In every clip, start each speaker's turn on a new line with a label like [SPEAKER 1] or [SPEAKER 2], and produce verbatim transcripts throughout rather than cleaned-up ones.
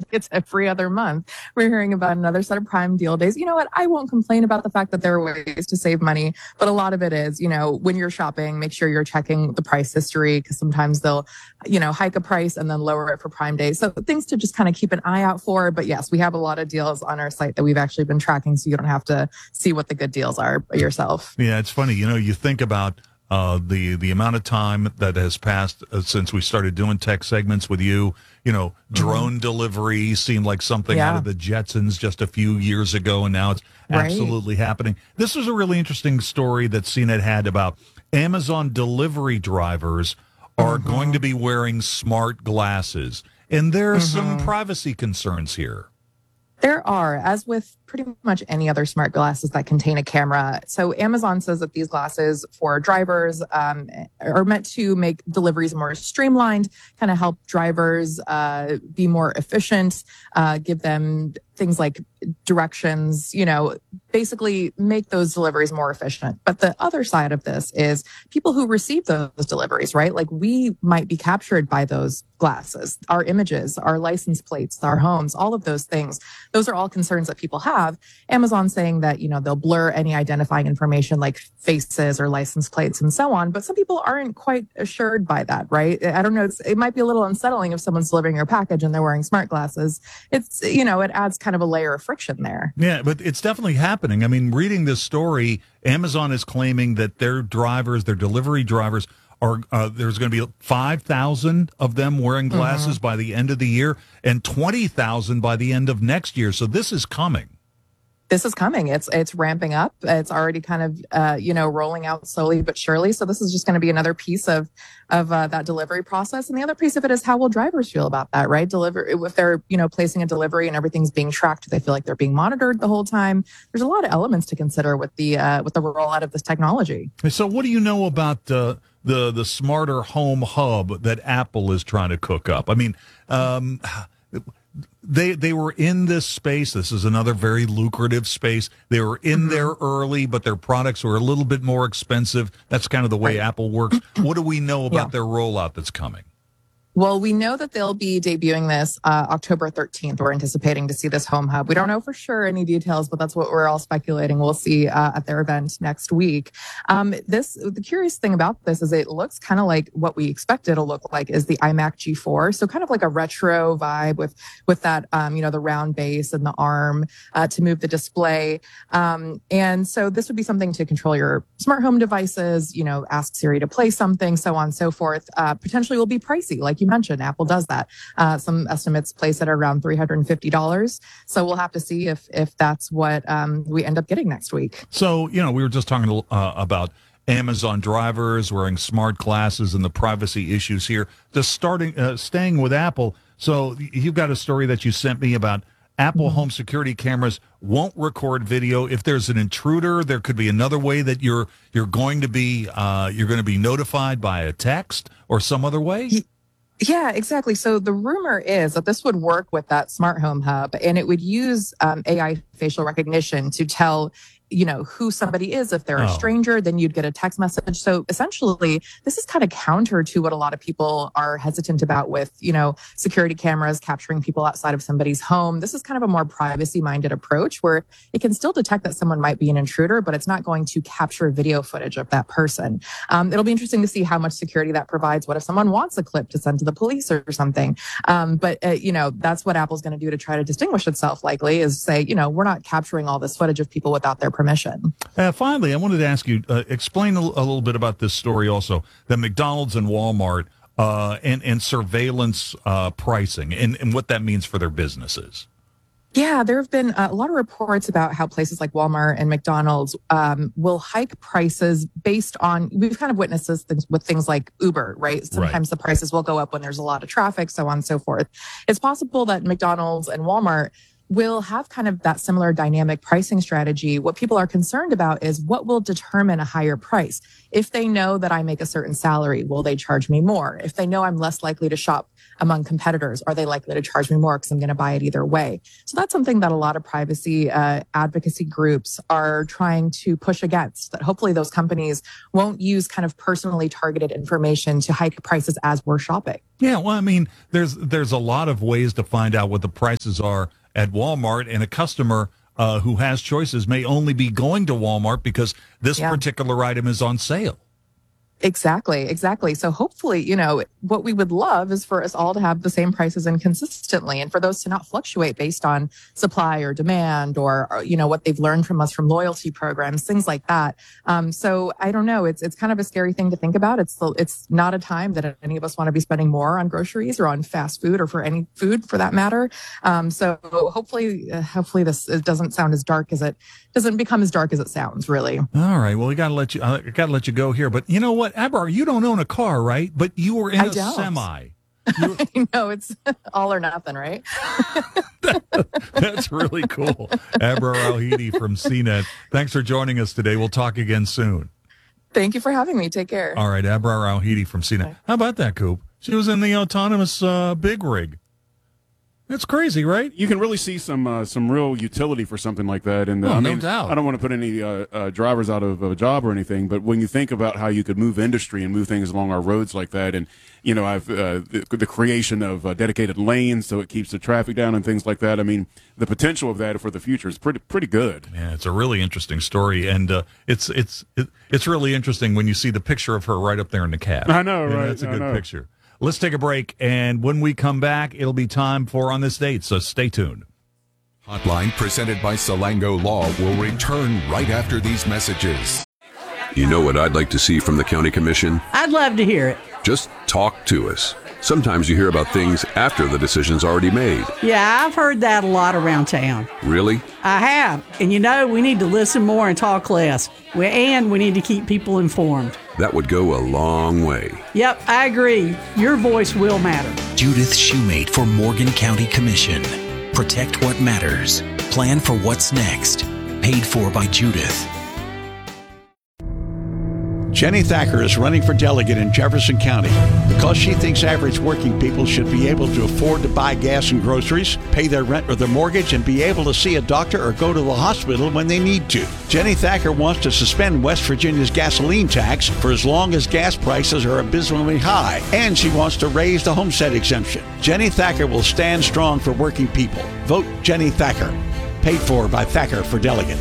[SPEAKER 1] like it's every other month. We're hearing about another set of Prime deal days. You know what? I won't complain about the fact that there are ways to save money, but a lot of it is, you know, when you're shopping, make sure you're checking the price history because sometimes they'll, you know, hike a price and then lower it for Prime days. So things to just kind of keep an eye out for. But yes, we have a lot of deals on our site that we've actually been tracking, so you don't have to see what the good deals are yourself.
[SPEAKER 2] Yeah, it's funny. You know, you think about uh, the the amount of time that has passed uh, since we started doing tech segments with you. You know, drone mm-hmm. delivery seemed like something yeah. out of the Jetsons just a few years ago, and now it's right. absolutely happening. This was a really interesting story that C net had about Amazon delivery drivers are mm-hmm. going to be wearing smart glasses, and there are mm-hmm. some privacy concerns here.
[SPEAKER 1] There are, as with pretty much any other smart glasses that contain a camera. So Amazon says that these glasses for drivers um, are meant to make deliveries more streamlined, kind of help drivers uh, be more efficient, uh, give them things like directions, you know, basically make those deliveries more efficient. But the other side of this is people who receive those deliveries, right? Like we might be captured by those glasses, our images, our license plates, our homes, all of those things. Those are all concerns that people have. Amazon saying that, you know, they'll blur any identifying information like faces or license plates and so on. But some people aren't quite assured by that, right? I don't know. It's, it might be a little unsettling if someone's delivering your package and they're wearing smart glasses. It's, you know, it adds kind of a layer of friction there.
[SPEAKER 2] Yeah, but it's definitely happening. I mean, reading this story, Amazon is claiming that their drivers, their delivery drivers, are uh, there's going to be five thousand of them wearing glasses mm-hmm. by the end of the year and twenty thousand by the end of next year. So this is coming.
[SPEAKER 1] This is coming. It's it's ramping up. It's already kind of uh, you know rolling out slowly but surely. So this is just going to be another piece of of uh, that delivery process. And the other piece of it is how will drivers feel about that, right? Deliver if they're you know placing a delivery and everything's being tracked, do they feel like they're being monitored the whole time? There's a lot of elements to consider with the uh, with the rollout of this technology.
[SPEAKER 2] So what do you know about uh, the the smarter home hub that Apple is trying to cook up? I mean. Um, They they were in this space. This is another very lucrative space. They were in mm-hmm. there early, but their products were a little bit more expensive. That's kind of the way right. Apple works. What do we know about yeah. their rollout that's coming?
[SPEAKER 1] Well, we know that they'll be debuting this uh, October thirteenth. We're anticipating to see this home hub. We don't know for sure any details, but that's what we're all speculating. We'll see uh, at their event next week. Um, this the curious thing about this is it looks kind of like what we expect it'll look like is the iMac G four. So kind of like a retro vibe with with that um, you know the round base and the arm uh, to move the display. Um, and so this would be something to control your smart home devices. You know, ask Siri to play something, so on and so forth. Uh, potentially will be pricey, like you mentioned. Apple does that. Uh, some estimates place it around three hundred fifty dollars. So we'll have to see if if that's what um, we end up getting next week.
[SPEAKER 2] So, you know, we were just talking uh, about Amazon drivers wearing smart glasses and the privacy issues here. Just starting, uh, staying with Apple. So you've got a story that you sent me about Apple home security cameras won't record video. If there's an intruder, there could be another way that you're you're going to be uh, you're going to be notified by a text or some other way.
[SPEAKER 1] Yeah, exactly. So the rumor is that this would work with that smart home hub, and it would use um, A I facial recognition to tell you know, who somebody is. If they're oh. a stranger, then you'd get a text message. So essentially, this is kind of counter to what a lot of people are hesitant about with, you know, security cameras capturing people outside of somebody's home. This is kind of a more privacy-minded approach where it can still detect that someone might be an intruder, but it's not going to capture video footage of that person. Um, it'll be interesting to see how much security that provides. What if someone wants a clip to send to the police or something? Um, but, uh, you know, that's what Apple's going to do to try to distinguish itself, likely, is say, you know, we're not capturing all this footage of people without their permission.
[SPEAKER 2] Uh, finally, I wanted to ask you, uh, explain a, l- a little bit about this story also, that McDonald's and Walmart uh, and, and surveillance uh, pricing and, and what that means for their businesses.
[SPEAKER 1] Yeah, there have been a lot of reports about how places like Walmart and McDonald's um, will hike prices based on, we've kind of witnessed this things with things like Uber, right? Sometimes right. the prices will go up when there's a lot of traffic, so on and so forth. It's possible that McDonald's and Walmart will have kind of that similar dynamic pricing strategy. What people are concerned about is what will determine a higher price. If they know that I make a certain salary, will they charge me more? If they know I'm less likely to shop among competitors, are they likely to charge me more because I'm going to buy it either way? So that's something that a lot of privacy uh, advocacy groups are trying to push against, that hopefully those companies won't use kind of personally targeted information to hike prices as we're shopping.
[SPEAKER 2] Yeah, well, I mean, there's there's a lot of ways to find out what the prices are at Walmart, and a customer uh, who has choices may only be going to Walmart because this yeah. particular item is on sale.
[SPEAKER 1] Exactly, exactly. So hopefully, you know, what we would love is for us all to have the same prices and consistently, and for those to not fluctuate based on supply or demand or, or you know, what they've learned from us from loyalty programs, things like that. Um, so I don't know. It's it's kind of a scary thing to think about. It's it's not a time that any of us want to be spending more on groceries or on fast food or for any food for that matter. Um, so hopefully, uh, hopefully this it doesn't sound as dark as it doesn't become as dark as it sounds. Really.
[SPEAKER 2] All right. Well, we got to let you. I uh, got to let you go here. But you know what? Abrar, you don't own a car, right? But you were in
[SPEAKER 1] I
[SPEAKER 2] a
[SPEAKER 1] don't.
[SPEAKER 2] semi.
[SPEAKER 1] I know, it's all or nothing, right?
[SPEAKER 2] That's really cool. Abrar Al-Heidi from C net. Thanks for joining us today. We'll talk again soon.
[SPEAKER 1] Thank you for having me. Take care.
[SPEAKER 2] All right, Abrar Al-Heidi from C net. Bye. How about that, Coop? She was in the autonomous uh, big rig. That's crazy, right?
[SPEAKER 3] You can really see some uh, some real utility for something like that. And uh,
[SPEAKER 2] oh,
[SPEAKER 3] I
[SPEAKER 2] no
[SPEAKER 3] mean,
[SPEAKER 2] doubt.
[SPEAKER 3] I don't want to put any uh, uh, drivers out of a job or anything, but when you think about how you could move industry and move things along our roads like that, and you know, I've uh, the, the creation of uh, dedicated lanes so it keeps the traffic down and things like that. I mean, the potential of that for the future is pretty pretty good.
[SPEAKER 2] Yeah, it's a really interesting story, and uh, it's it's it, it's really interesting when you see the picture of her right up there in the cab.
[SPEAKER 3] I know,
[SPEAKER 2] you
[SPEAKER 3] right?
[SPEAKER 2] know, that's a
[SPEAKER 3] I
[SPEAKER 2] good
[SPEAKER 3] know.
[SPEAKER 2] picture. Let's take a break, and when we come back, it'll be time for On This Date, so stay tuned.
[SPEAKER 4] Hotline presented by Salango Law will return right after these messages.
[SPEAKER 5] You know what I'd like to see from the county commission?
[SPEAKER 6] I'd love to hear it.
[SPEAKER 5] Just talk to us. Sometimes you hear about things after the decision's already made.
[SPEAKER 6] Yeah, I've heard that a lot around town.
[SPEAKER 5] Really?
[SPEAKER 6] I have. And you know, we need to listen more and talk less. We, and we need to keep people informed.
[SPEAKER 5] That would go a long way.
[SPEAKER 6] Yep, I agree. Your voice will matter.
[SPEAKER 7] Judith Shoemate for Morgan County Commission. Protect what matters. Plan for what's next. Paid for by Judith.
[SPEAKER 8] Jenny Thacker is running for delegate in Jefferson County because she thinks average working people should be able to afford to buy gas and groceries, pay their rent or their mortgage, and be able to see a doctor or go to the hospital when they need to. Jenny Thacker wants to suspend West Virginia's gasoline tax for as long as gas prices are abysmally high, and she wants to raise the homestead exemption. Jenny Thacker will stand strong for working people. Vote Jenny Thacker. Paid for by Thacker for Delegate.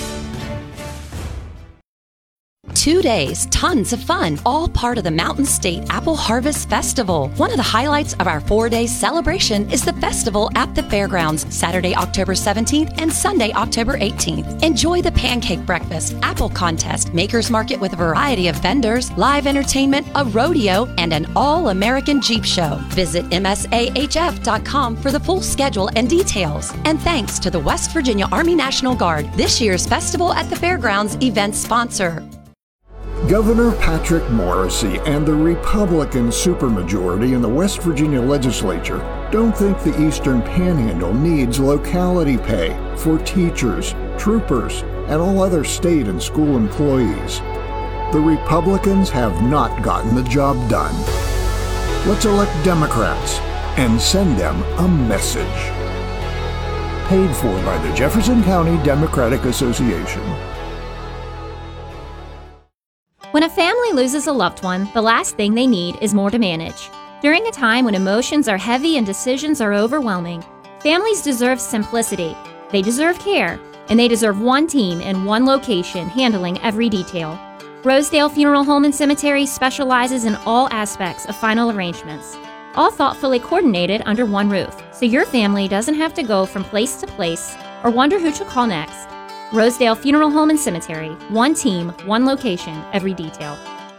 [SPEAKER 9] Two days, tons of fun, all part of the Mountain State Apple Harvest Festival. One of the highlights of our four-day celebration is the festival at the fairgrounds, Saturday, October seventeenth and Sunday, October eighteenth. Enjoy the pancake breakfast, apple contest, makers market with a variety of vendors, live entertainment, a rodeo, and an all-American Jeep show. Visit M S A H F dot com for the full schedule and details. And thanks to the West Virginia Army National Guard, this year's Festival at the Fairgrounds event sponsor.
[SPEAKER 10] Governor Patrick Morrisey and the Republican supermajority in the West Virginia legislature don't think the Eastern Panhandle needs locality pay for teachers, troopers, and all other state and school employees. The Republicans have not gotten the job done. Let's elect Democrats and send them a message. Paid for by the Jefferson County Democratic Association.
[SPEAKER 11] When a family loses a loved one, the last thing they need is more to manage. During a time when emotions are heavy and decisions are overwhelming, families deserve simplicity, they deserve care, and they deserve one team in one location handling every detail. Rosedale Funeral Home and Cemetery specializes in all aspects of final arrangements, all thoughtfully coordinated under one roof, so your family doesn't have to go from place to place or wonder who to call next. Rosedale Funeral Home and Cemetery. One team, one location, every detail.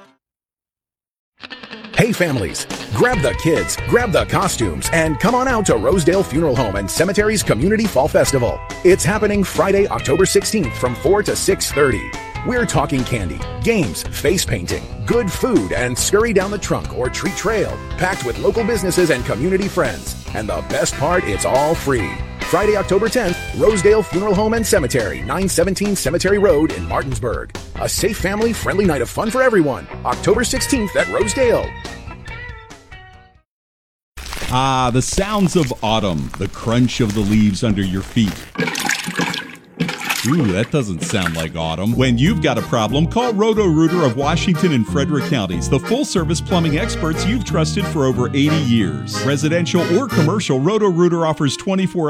[SPEAKER 12] Hey families, grab the kids, grab the costumes, and come on out to Rosedale Funeral Home and Cemetery's Community Fall Festival. It's happening Friday, October sixteenth from four to six thirty. We're talking candy, games, face painting, good food, and scurry down the trunk or treat trail, packed with local businesses and community friends. And the best part, it's all free. Friday, October tenth, Rosedale Funeral Home and Cemetery, nine seventeen Cemetery Road in Martinsburg. A safe, family-friendly night of fun for everyone. October sixteenth at Rosedale.
[SPEAKER 13] Ah, the sounds of autumn, the crunch of the leaves under your feet. Ooh, that doesn't sound like autumn. When you've got a problem, call Roto-Rooter of Washington and Frederick counties, the full-service plumbing experts you've trusted for over eighty years. Residential or commercial, Roto-Rooter offers twenty-four